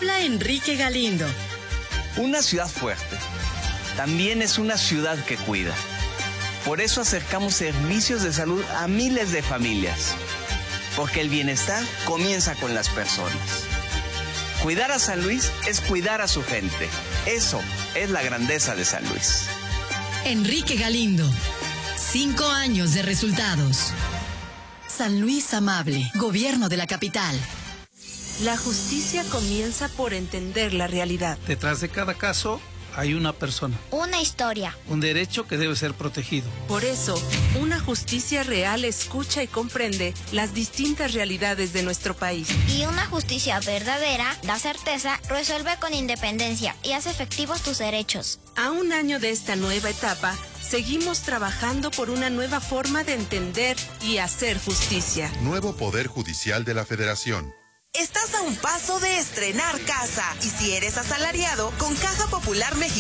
Habla Enrique Galindo. Una ciudad fuerte también es una ciudad que cuida. Por eso acercamos servicios de salud a miles de familias. Porque el bienestar comienza con las personas. Cuidar a San Luis es cuidar a su gente. Eso es la grandeza de San Luis. Enrique Galindo. 5 años de resultados. San Luis Amable, Gobierno de la Capital. La justicia comienza por entender la realidad. Detrás de cada caso hay una persona. Una historia. Un derecho que debe ser protegido. Por eso, una justicia real escucha y comprende las distintas realidades de nuestro país. Y una justicia verdadera da certeza, resuelve con independencia y hace efectivos tus derechos. A un año de esta nueva etapa, seguimos trabajando por una nueva forma de entender y hacer justicia. Nuevo Poder Judicial de la Federación. Estás a un paso de estrenar casa y si eres asalariado, con Caja Popular Mexicana